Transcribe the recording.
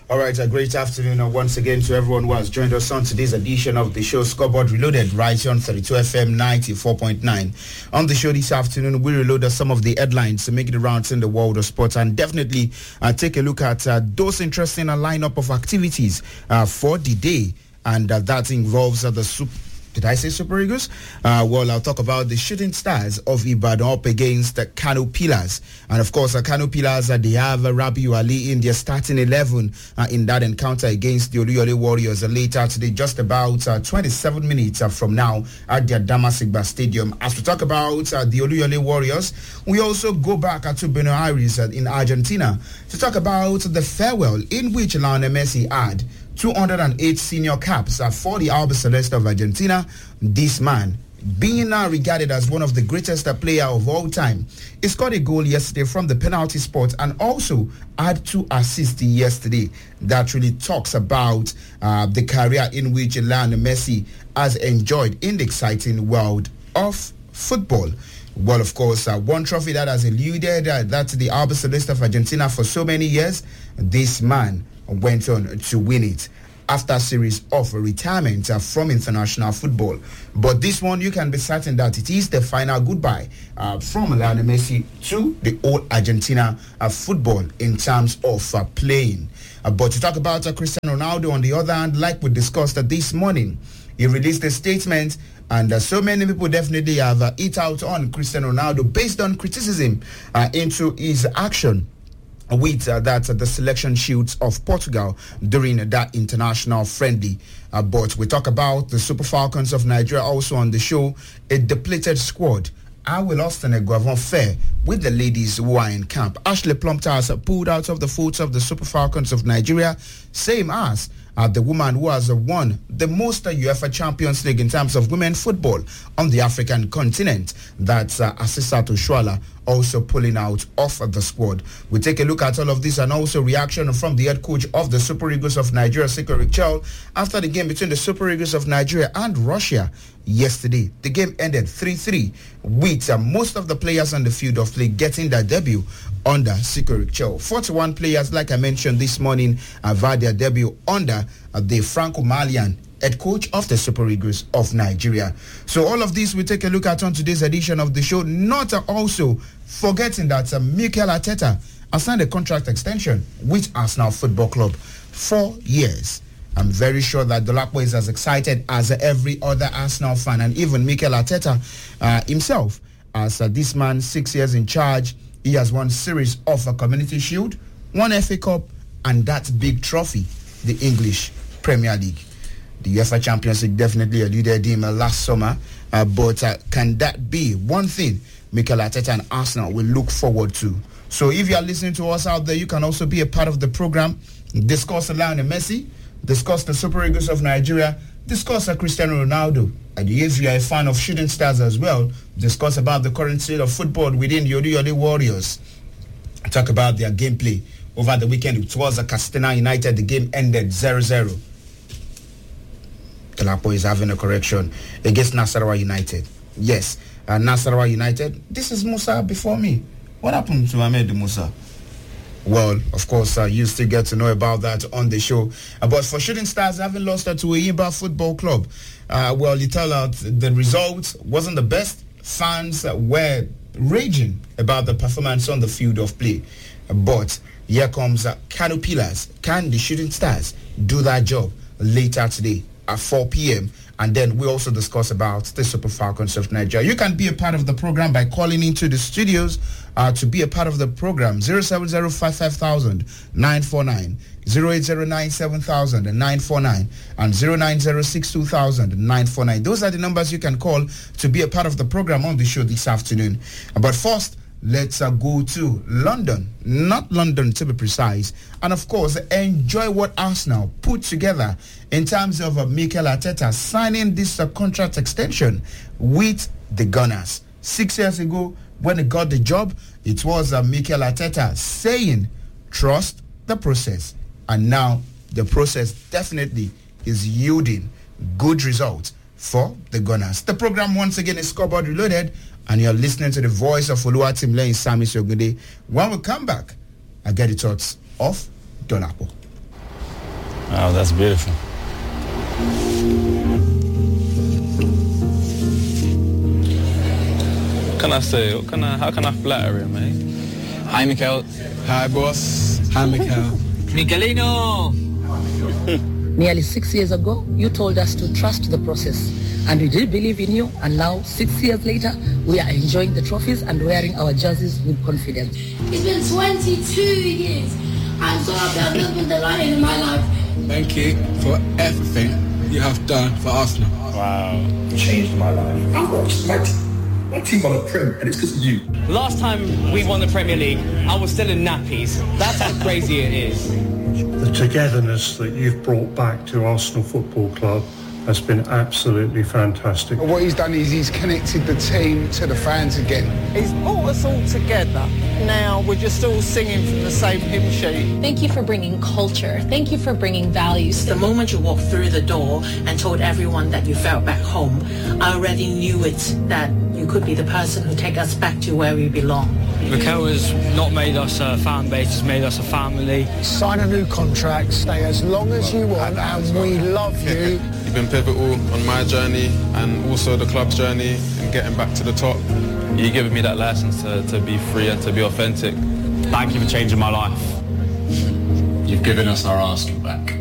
All right, a great afternoon once again to everyone who has joined us on today's edition of the show Scoreboard Reloaded, right here on 32 FM 94.9. On the show this afternoon, we reloaded some of the headlines to make the rounds in the world of sports and definitely take a look at those interesting lineup of activities for the day. And that involves Did I say Super Eagles? Well, I'll talk about the Shooting Stars of Ibadan up against the Kano Pillars. And of course, the Kano Pillars, they have Rabiu Ali in their starting 11 in that encounter against the Oluyole Warriors later today, just about 27 minutes from now at the Damasigba Stadium. As we talk about the Oluyole Warriors, we also go back to Buenos Aires in Argentina to talk about the farewell in which Lionel Messi had 208 senior caps for the Albi Celeste of Argentina. This man, being now regarded as one of the greatest player of all time, he scored a goal yesterday from the penalty spot and also had 2 assists yesterday. That really talks about the career in which Lionel Messi has enjoyed in the exciting world of football. Well, of course, one trophy that has eluded that's the Albi Celeste of Argentina for so many years. This man went on to win it after a series of retirement from international football. But this one, you can be certain that it is the final goodbye from Lionel Messi to the old Argentina football in terms of playing. But to talk about Cristiano Ronaldo, on the other hand, like we discussed this morning, he released a statement, and so many people definitely have hit out on Cristiano Ronaldo based on criticism into his action with the selection shoots of Portugal during that international friendly. But we talk about the Super Falcons of Nigeria also on the show, a depleted squad. How will Austin Eguavon fare with the ladies who are in camp? Ashley Plumpton has pulled out of the foot of the Super Falcons of Nigeria, same as the woman who has won the most UEFA Champions League in terms of women football on the African continent. That's Asisat Oshuala also pulling out of the squad. We take a look at all of this and also reaction from the head coach of the Super Eagles of Nigeria, Siko Richel, after the game between the Super Eagles of Nigeria and Russia yesterday. The game ended 3-3 with most of the players on the field of play getting their debut under Siko Richel. 41 players, like I mentioned this morning, have had their debut under the Franco-Malian head coach of the Super Eagles of Nigeria. So all of this we take a look at on today's edition of the show, not also forgetting that Mikel Arteta has signed a contract extension with Arsenal Football Club, 4 years. I'm very sure that Dolapo is as excited as every other Arsenal fan, and even Mikel Arteta himself, as this man, 6 years in charge. He has won series of a Community Shield, one FA Cup, and that big trophy, the English Premier League. The UEFA Champions League definitely eluded him last summer, but can that be one thing Mikel Arteta and Arsenal will look forward to? So if you are listening to us out there, you can also be a part of the program. Discuss Lionel Messi, discuss the Super Eagles of Nigeria, discuss Cristiano Ronaldo. And if you are a fan of Shooting Stars as well, discuss about the current state of football within the Oluyole Warriors. Talk about their gameplay over the weekend. It was Castina United. The game ended 0-0. Dolapo is having a correction against Nasarawa United. Yes, Nasarawa United. This is Musa before me. What happened to Ahmed Musa? Well, of course, you still get to know about that on the show. But for Shooting Stars, having lost to Eyimba Football Club, well, you tell us the result wasn't the best. Fans were raging about the performance on the field of play. But here comes Kano Pillars. Can the Shooting Stars do that job later today at 4 p.m.? And then we also discuss about the Super Falcons of Nigeria. You can be a part of the program by calling into the studios to be a part of the program. 070550949, 08097,949, and 09062,949. Those are the numbers you can call to be a part of the program on the show this afternoon. But first, let's go to London, not London to be precise, and of course enjoy what Arsenal put together in terms of Mikel Arteta signing this contract extension with the Gunners. 6 years ago, when he got the job, it was Mikel Arteta saying, trust the process. And now the process definitely is yielding good results for the Gunners. The program once again is Scoreboard Reloaded, and you're listening to the voice of Oluwatimilei in Sami Sogunde. When we come back, I get the thoughts of Dolapo. Wow, that's beautiful. What can I say? How can I flatter him, mate? Hi, Mikel. Hi, boss. Hi, Mikel. Miguelino! Nearly 6 years ago, you told us to trust the process. And we did believe in you, and now, 6 years later, we are enjoying the trophies and wearing our jerseys with confidence. It's been 22 years. I'm so happy I've never been delighted in my life. Thank you for everything you have done for Arsenal. Wow. Changed my life. I've got my team on the Prem, and it's because of you. Last time we won the Premier League, I was still in nappies. That's how crazy it is. The togetherness that you've brought back to Arsenal Football Club has been absolutely fantastic. What he's done is he's connected the team to the fans again. He's brought us all together. Now we're just all singing from the same hymn sheet. Thank you for bringing culture. Thank you for bringing values. The moment you walked through the door and told everyone that you felt back home, I already knew it, that you could be the person who take us back to where we belong. Mikel has not made us a fan base, he's made us a family. Sign a new contract, stay as long as you want, and we love you. You've been pivotal on my journey and also the club's journey in getting back to the top. You've given me that license to be free and to be authentic. Thank you for changing my life. You've given us our Arsenal back.